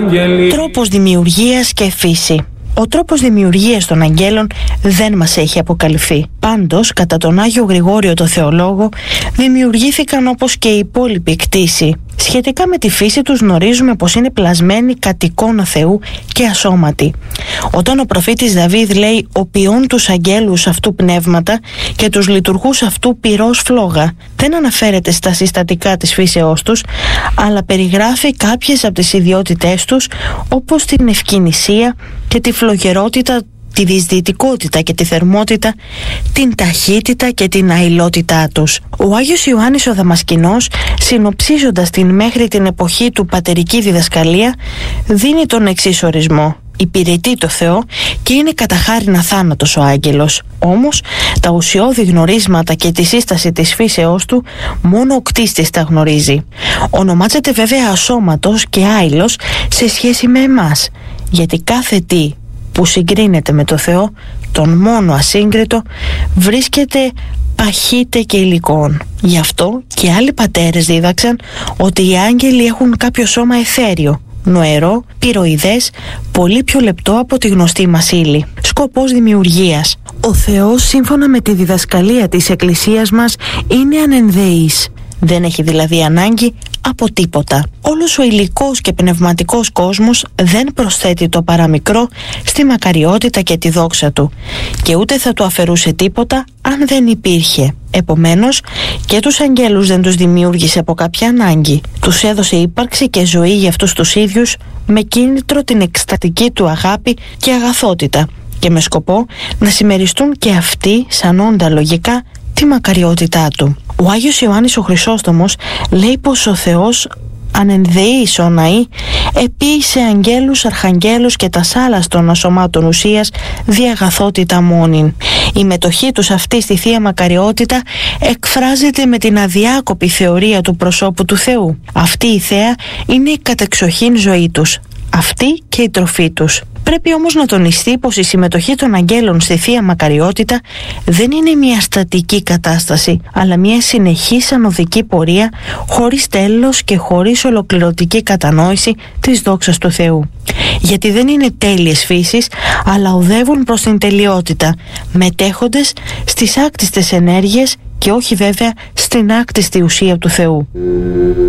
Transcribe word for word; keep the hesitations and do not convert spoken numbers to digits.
Τρόπος δημιουργίας και φύση. Ο τρόπος δημιουργίας των αγγέλων δεν μας έχει αποκαλυφθεί. Πάντως, κατά τον Άγιο Γρηγόριο το Θεολόγο, δημιουργήθηκαν όπως και οι υπόλοιποι κτήσοι. Σχετικά με τη φύση τους γνωρίζουμε πως είναι πλασμένοι κατ' εικόνα Θεού και ασώματοι. Όταν ο προφήτης Δαβίδ λέει «οποιών τους αγγέλους αυτού πνεύματα και τους λειτουργούς αυτού πυρός φλόγα», δεν αναφέρεται στα συστατικά της φύσεώς τους, αλλά περιγράφει κάποιες από τις ιδιότητές τους, όπως την ευκαινησία και τη φλογερότητα, τη δυσδιαιτικότητα και τη θερμότητα, την ταχύτητα και την αηλότητά τους. Ο Άγιος Ιωάννης ο Δαμασκηνός, συνοψίζοντας την μέχρι την εποχή του πατερική διδασκαλία, δίνει τον εξής ορισμό: υπηρετεί το Θεό και είναι κατά χάριν αθάνατος ο άγγελος. Όμως τα ουσιώδη γνωρίσματα και τη σύσταση της φύσεώς του μόνο ο κτίστης τα γνωρίζει. Ονομάζεται βέβαια ασώματος και άειλος σε σχέση με εμάς, γιατί κάθε τι που συγκρίνεται με το Θεό, τον μόνο ασύγκριτο, βρίσκεται παχύτε και υλικών. Γι' αυτό και άλλοι πατέρες δίδαξαν ότι οι άγγελοι έχουν κάποιο σώμα αιθέριο, νοερό, πυροειδές, πολύ πιο λεπτό από τη γνωστή μας ύλη. Σκοπός δημιουργίας. Ο Θεός, σύμφωνα με τη διδασκαλία της Εκκλησίας μας, είναι ανενδεής. Δεν έχει δηλαδή ανάγκη από τίποτα. Όλος ο υλικός και πνευματικός κόσμος δεν προσθέτει το παραμικρό στη μακαριότητα και τη δόξα του, και ούτε θα του αφαιρούσε τίποτα αν δεν υπήρχε. Επομένως, και τους αγγέλους δεν τους δημιούργησε από κάποια ανάγκη. Τους έδωσε ύπαρξη και ζωή για αυτούς τους ίδιους, με κίνητρο την εκστατική του αγάπη και αγαθότητα, και με σκοπό να συμμεριστούν και αυτοί σαν όντα λογικά τη μακαριότητά του. Ο Άγιος Ιωάννης ο Χρυσόστομος λέει πως ο Θεός ανενδεής ο ναή επίησε αγγέλους, αρχαγγέλους και τα σάλας των ασωμάτων ουσίας διαγαθότητα μόνην. Η μετοχή τους αυτή στη Θεία Μακαριότητα εκφράζεται με την αδιάκοπη θεωρία του προσώπου του Θεού. Αυτή η θέα είναι η κατεξοχήν ζωή τους, αυτή και η τροφή τους. Πρέπει όμως να τονιστεί πως η συμμετοχή των αγγέλων στη Θεία Μακαριότητα δεν είναι μια στατική κατάσταση, αλλά μια συνεχής ανωδική πορεία, χωρίς τέλος και χωρίς ολοκληρωτική κατανόηση της δόξας του Θεού. Γιατί δεν είναι τέλειες φύσης, αλλά οδεύουν προς την τελειότητα, μετέχοντες στις άκτιστες ενέργειες και όχι βέβαια στην άκτιστη ουσία του Θεού.